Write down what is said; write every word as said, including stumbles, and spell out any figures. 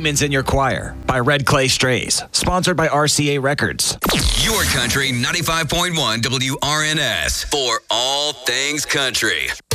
Demons in Your Choir by Red Clay Strays. Sponsored by R C A Records. Your Country ninety-five point one W R N S for all things country.